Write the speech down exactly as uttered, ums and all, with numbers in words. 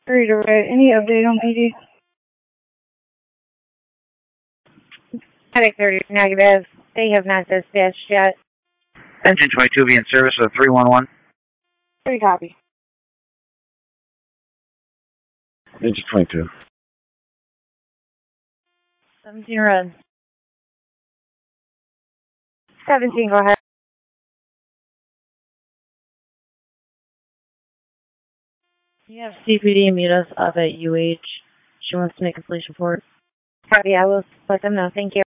Reader, any update on P D? Attic thirty, negative. They have not dispatched yet. Engine twenty-two be in service with three one one. Three copy. Engine twenty-two. seventeen red. seventeen, go ahead. You have C P D meet us up at U H. She wants to make a police report. Copy, I will let them know. Thank you.